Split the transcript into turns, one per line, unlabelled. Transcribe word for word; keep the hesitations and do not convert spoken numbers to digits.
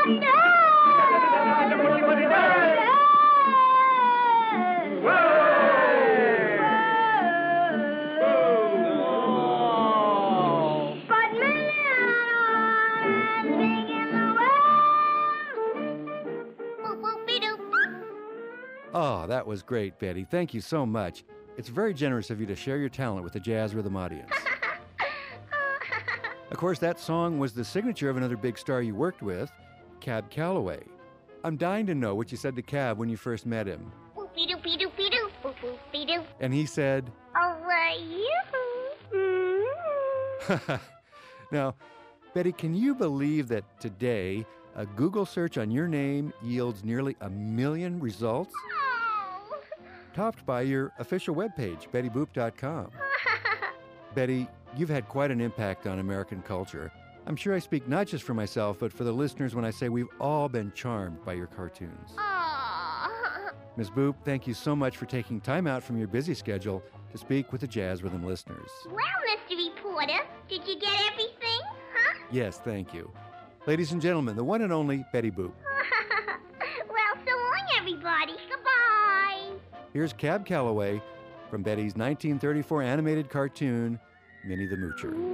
Oh, that was great, Betty. Thank you so much. It's very generous of you to share your talent with the Jazz Rhythm audience. Of course, that song was the signature of another big star you worked with, Cab Calloway. I'm dying to know what you said to Cab when you first met him.
Boop-be-doo-be-doo-be-doo, boop-boop-be-doo.
And he said,
All right, you. Mm.
Now, Betty, can you believe that today a Google search on your name yields nearly a million results?
Oh.
Topped by your official webpage, betty boop dot com. Betty, you've had quite an impact on American culture. I'm sure I speak not just for myself, but for the listeners when I say we've all been charmed by your cartoons.
Aw.
Miz Boop, thank you so much for taking time out from your busy schedule to speak with the Jazz Rhythm listeners.
Well, Mister Reporter, did you get everything, huh?
Yes, thank you. Ladies and gentlemen, the one and only Betty Boop.
Well, so long, everybody. Goodbye.
Here's Cab Calloway from Betty's nineteen thirty-four animated cartoon, Minnie the Moocher.